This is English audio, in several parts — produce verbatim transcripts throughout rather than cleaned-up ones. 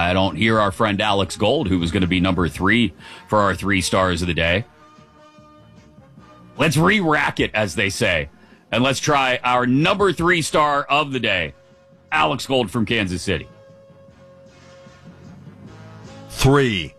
I don't hear our friend Alex Gold, who was going to be number three for our three stars of the day. Let's re-rack it, as they say. And let's try our number three star of the day, Alex Gold from Kansas City. Three.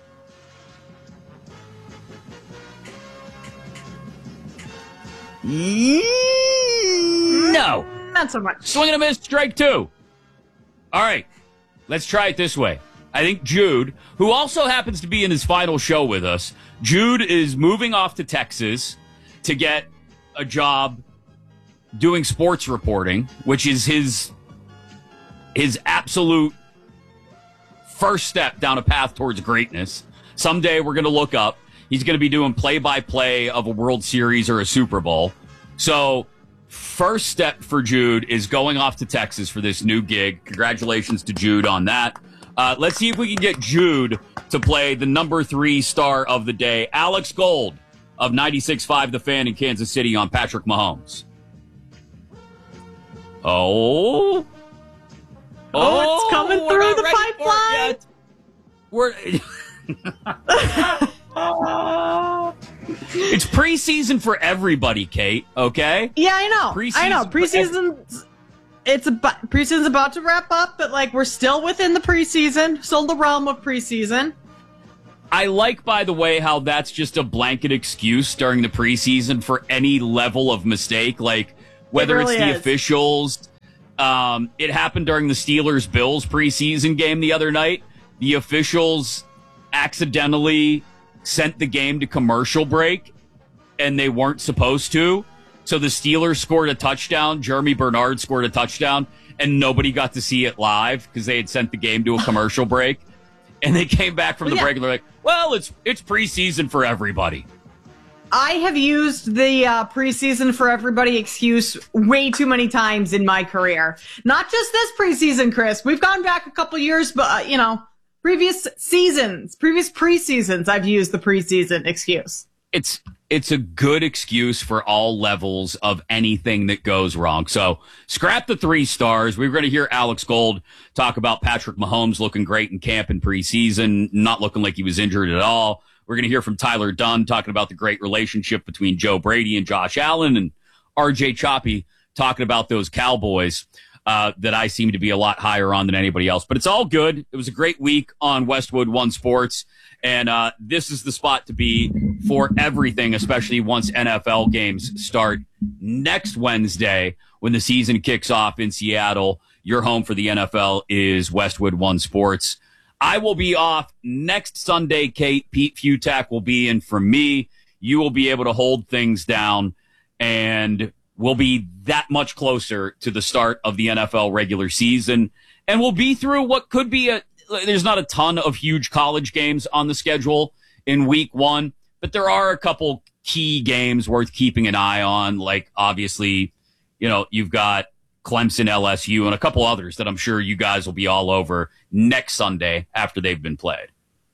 No. Not so much. Swing and a miss, strike two. All right. Let's try it this way. I think Jude, who also happens to be in his final show with us, Jude is moving off to Texas to get a job doing sports reporting, which is his his absolute first step down a path towards greatness. Someday we're going to look up. He's going to be doing play-by-play of a World Series or a Super Bowl. So first step for Jude is going off to Texas for this new gig. Congratulations to Jude on that. Uh, let's see if we can get Jude to play the number three star of the day, Alex Gold of ninety-six point five The Fan in Kansas City on Patrick Mahomes. Oh. Oh, it's coming we're through not the ready for it pipeline. yet. We're It's preseason for everybody, Kate, okay? Yeah, I know. Preseason I know. for Preseason's it's about preseason's about to wrap up, but like we're still within the preseason, still the realm of preseason. I like, by the way, how that's just a blanket excuse during the preseason for any level of mistake, like whether really it's the is. officials. Um, it happened during the Steelers-Bills preseason game the other night. The officials accidentally sent the game to commercial break, and they weren't supposed to. So the Steelers scored a touchdown. Jeremy Bernard scored a touchdown, and nobody got to see it live because they had sent the game to a commercial break. And they came back from Well, the yeah. break and they're like, well, it's it's preseason for everybody. I have used the uh, preseason for everybody excuse way too many times in my career. Not just this preseason, Chris. We've gone back a couple years, but, uh, you know, previous seasons, previous preseasons, I've used the preseason excuse. It's it's a good excuse for all levels of anything that goes wrong. So scrap the three stars. We're going to hear Alex Gold talk about Patrick Mahomes looking great in camp and preseason, not looking like he was injured at all. We're going to hear from Tyler Dunn talking about the great relationship between Joe Brady and Josh Allen, and R J Choppy talking about those Cowboys uh, that I seem to be a lot higher on than anybody else. But it's all good. It was a great week on Westwood One Sports, and uh, this is the spot to be for everything, especially once N F L games start next Wednesday when the season kicks off in Seattle. Your home for the N F L is Westwood One Sports. I will be off next Sunday, Kate. Pete Futak will be in for me. You will be able to hold things down, and we'll be that much closer to the start of the N F L regular season. And we'll be through what could be a, there's not a ton of huge college games on the schedule in week one, but there are a couple key games worth keeping an eye on. Like, obviously, you know, you've got Clemson, L S U, and a couple others that I'm sure you guys will be all over next Sunday after they've been played.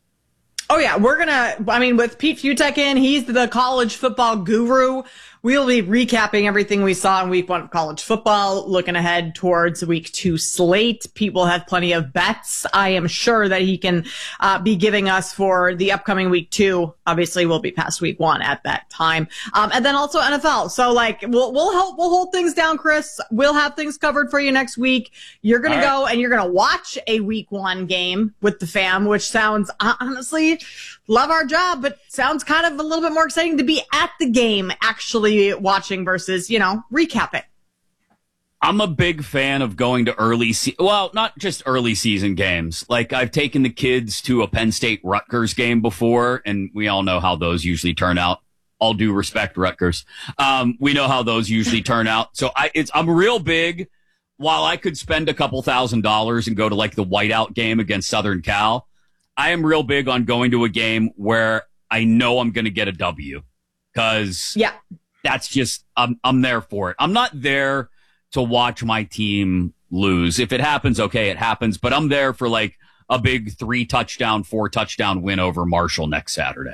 Oh, yeah. We're going to, I mean, with Pete Futak in, he's the college football guru. We'll be recapping everything we saw in week one of college football, looking ahead towards week two slate. Pete will have plenty of bets. I am sure that he can uh, be giving us for the upcoming week two. Obviously, we'll be past week one at that time. Um, and then also N F L. So, like, we'll, we'll help, we'll hold things down, Chris. We'll have things covered for you next week. You're going to go and you're going to watch a week one game with the fam, which sounds, honestly, love our job, but sounds kind of a little bit more exciting to be at the game, actually watching versus, you know, recapping. I'm a big fan of going to early, se- well, not just early season games. Like, I've taken the kids to a Penn State Rutgers game before, and we all know how those usually turn out. All due respect, Rutgers. Um, we know how those usually turn out. So I, it's, I'm real big. While I could spend a couple thousand dollars and go to like the whiteout game against Southern Cal, I am real big on going to a game where I know I'm going to get a W, because yeah, that's just, I'm, I'm there for it. I'm not there to watch my team lose. If it happens, okay, it happens. But I'm there for like a big three touchdown, four touchdown win over Marshall next Saturday.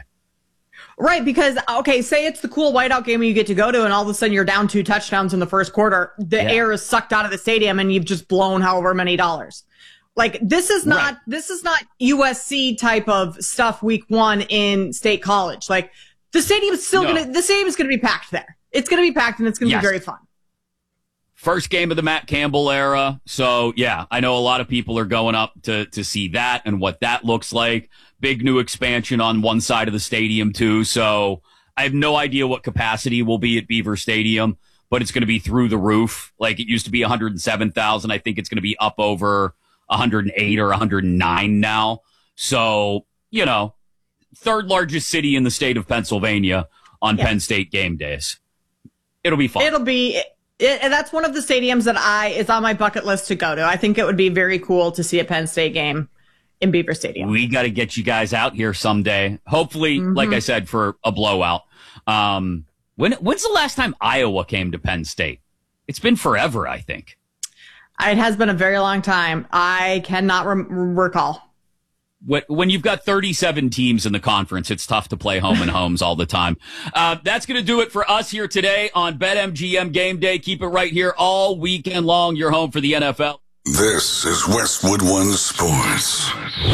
Right, because, okay, say it's the cool whiteout game you get to go to, and all of a sudden you're down two touchdowns in the first quarter. The Yeah. air is sucked out of the stadium, and you've just blown however many dollars. Like this is not, right. this is not U S C type of stuff week one in State College. Like the stadium's still no. going to, the stadium's going to be packed there. It's going to be packed and it's going to yes. be very fun. First game of the Matt Campbell era. So yeah, I know a lot of people are going up to, to see that and what that looks like. Big new expansion on one side of the stadium too. So I have no idea what capacity will be at Beaver Stadium, but it's going to be through the roof. Like it used to be one hundred seven thousand. I think it's going to be up over one hundred eight or one hundred nine now. So, you know, third largest city in the state of Pennsylvania on yeah. Penn State game days. It'll be fun. It'll be, it, and that's one of the stadiums that I, is on my bucket list to go to. I think it would be very cool to see a Penn State game in Beaver Stadium. We got to get you guys out here someday. Hopefully, mm-hmm. like I said, for a blowout. Um, when, when's the last time Iowa came to Penn State? It's been forever, I think. It has been a very long time. I cannot re- recall. When you've got thirty-seven teams in the conference, it's tough to play home and homes all the time. Uh, that's going to do it for us here today on BetMGM Game Day. Keep it right here all weekend long. You're home for the N F L. This is Westwood One Sports.